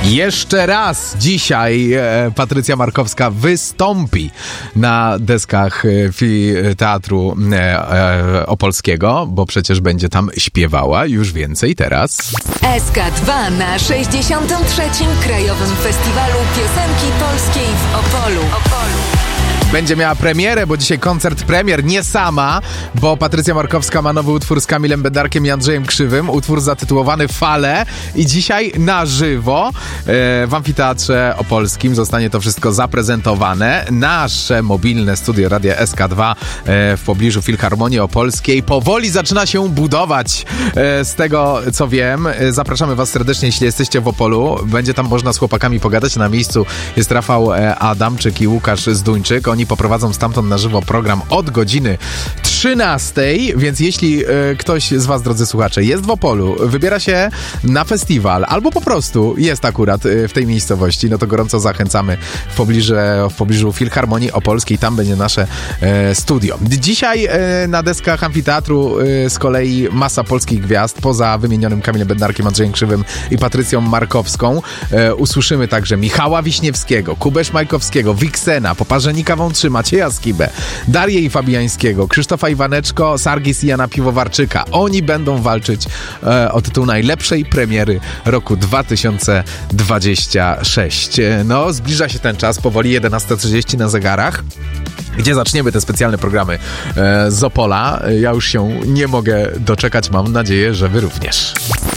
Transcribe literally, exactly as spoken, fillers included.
Jeszcze raz dzisiaj e, Patrycja Markowska wystąpi na deskach e, fi, Teatru e, e, Opolskiego, bo przecież będzie tam śpiewała. Już więcej teraz. S K dwa na sześćdziesiątym trzecim Krajowym Festiwalu Piosenki Polskiej w Opolu. Opolu. Będzie miała premierę, bo dzisiaj koncert premier, nie sama, bo Patrycja Markowska ma nowy utwór z Kamilem Bednarkiem i Andrzejem Krzywym, utwór zatytułowany Fale i dzisiaj na żywo e, w Amfiteatrze Opolskim zostanie to wszystko zaprezentowane. Nasze mobilne studio Radia S K dwa e, w pobliżu Filharmonii Opolskiej powoli zaczyna się budować. E, z tego co wiem, e, zapraszamy was serdecznie, jeśli jesteście w Opolu. Będzie tam można z chłopakami pogadać. Na miejscu jest Rafał e, Adamczyk i Łukasz Zduńczyk. Oni poprowadzą stamtąd na żywo program od godziny trzynastej, więc jeśli y, ktoś z was, drodzy słuchacze, jest w Opolu, wybiera się na festiwal, albo po prostu jest akurat y, w tej miejscowości, no to gorąco zachęcamy w pobliżu, w pobliżu Filharmonii Opolskiej, tam będzie nasze y, studio. Dzisiaj y, na deskach Amfiteatru y, z kolei masa polskich gwiazd, poza wymienionym Kamilem Bednarkiem, Andrzejem Krzywym i Patrycją Markowską. Y, usłyszymy także Michała Wiśniewskiego, Kubę Szmajkowskiego, Wiksena, Poparzenika Wątrzy, Macieja Skibę, Darię i Fabiańskiego, Krzysztofa Iwaneczko, Sargis i Jana Piwowarczyka. Oni będą walczyć e, o tytuł najlepszej premiery roku dwa tysiące dwudziestego szóstego. No, zbliża się ten czas, powoli jedenasta trzydzieści na zegarach, gdzie zaczniemy te specjalne programy e, z Opola. Ja już się nie mogę doczekać, mam nadzieję, że wy również.